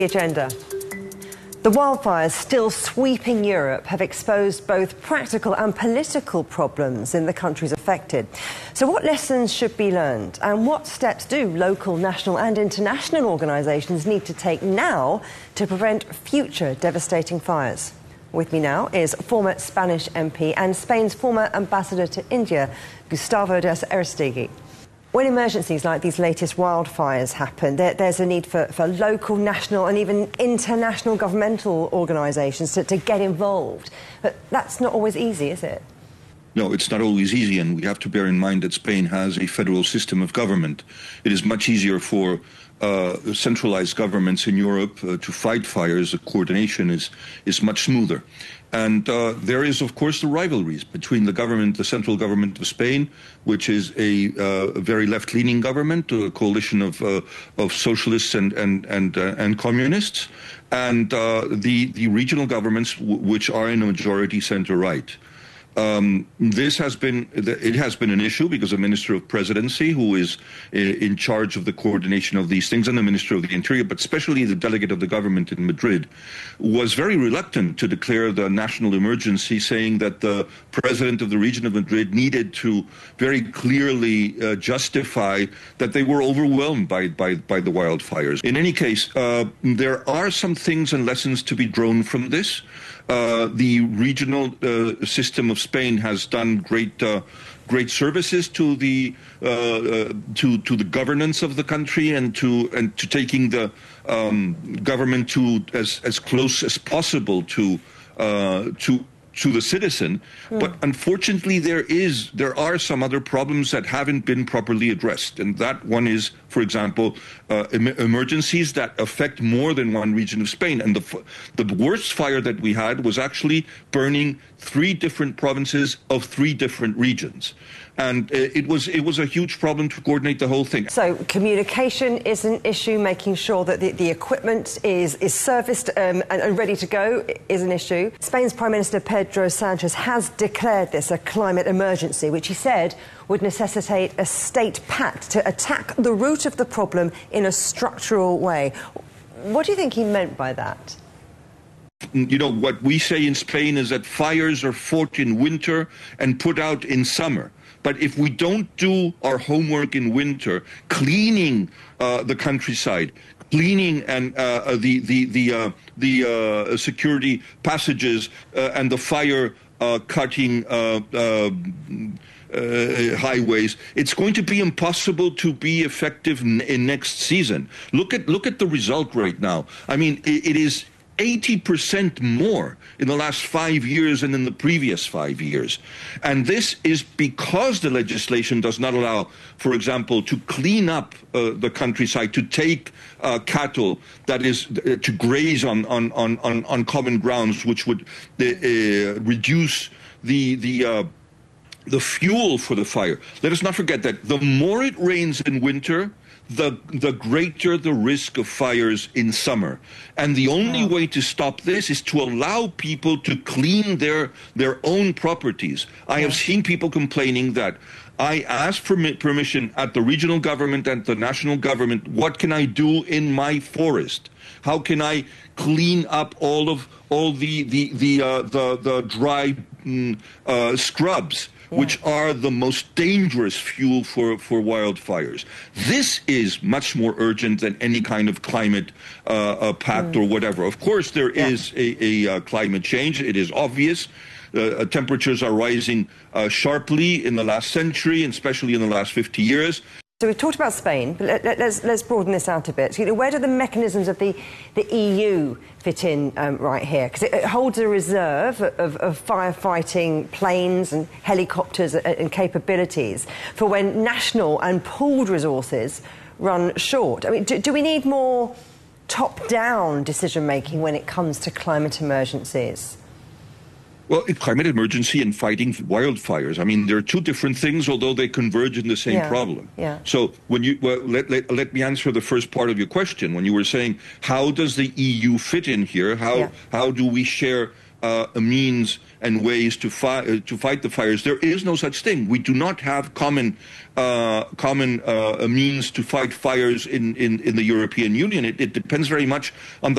Agenda. The wildfires still sweeping Europe have exposed both practical and political problems in the countries affected. So what lessons should be learned, and what steps do local, national and international organisations need to take now to prevent future devastating fires? With me now is former Spanish MP and Spain's former ambassador to India, Gustavo Díaz Aristegui. When emergencies like these latest wildfires happen, there's a need for local, national and even international governmental organisations to get involved. But that's not always easy, is it? No, it's not always easy, and we have to bear in mind that Spain has a federal system of government. It is much easier for centralized governments in Europe to fight fires. The coordination is much smoother. And there is, of course, the rivalries between the central government of Spain, which is a very left-leaning government, a coalition of socialists and communists, and the regional governments, which are in a majority centre-right. It has been an issue because the Minister of Presidency, who is in charge of the coordination of these things, and the Minister of the Interior, but especially the delegate of the government in Madrid, was very reluctant to declare the national emergency, saying that the president of the region of Madrid needed to very clearly justify that they were overwhelmed by the wildfires. In any case, there are some things and lessons to be drawn from this. The regional system of Spain has done great services to the governance of the country and to taking the government to as close as possible to the citizen. But unfortunately there are some other problems that haven't been properly addressed, and that one is, for example, emergencies that affect more than one region of Spain. And the worst fire that we had was actually burning 3 different provinces of 3 different regions. And it was a huge problem to coordinate the whole thing. So communication is an issue, making sure that the equipment is serviced and ready to go is an issue. Spain's Prime Minister Pedro Sánchez has declared this a climate emergency, which he said would necessitate a state pact to attack the root of the problem in a structural way. What do you think he meant by that? You know, what we say in Spain is that fires are fought in winter and put out in summer. But if we don't do our homework in winter, cleaning the countryside, cleaning and the security passages and the fire cutting highways, it's going to be impossible to be effective in next season. Look at the result right now. I mean, it is 80% more in the last 5 years than in the previous 5 years. And this is because the legislation does not allow, for example, to clean up the countryside, to take cattle, that is, to graze on common grounds, which would reduce the fuel for the fire. Let us not forget that the more it rains in winter, the greater the risk of fires in summer. And the only way to stop this is to allow people to clean their own properties. I have seen people complaining that I asked for permission at the regional government and the national government. What can I do in my forest? How can I clean up all the dry scrubs, which are the most dangerous fuel for wildfires? This is much more urgent than any kind of climate pact or whatever. Of course, there is a climate change. It is obvious. Temperatures are rising sharply in the last century, and especially in the last 50 years. So we've talked about Spain, but let's broaden this out a bit. So, where do the mechanisms of the EU fit in right here? Because it holds a reserve of firefighting planes and helicopters and capabilities for when national and pooled resources run short. I mean, do we need more top-down decision-making when it comes to climate emergencies? Well, climate emergency and fighting wildfires, I mean, there are 2 different things, although they converge in the same problem. Yeah. So when let me answer the first part of your question. When you were saying, how does the EU fit in here? How do we share a means and ways to fight the fires? There is no such thing. We do not have common means to fight fires in the European Union. It depends very much on the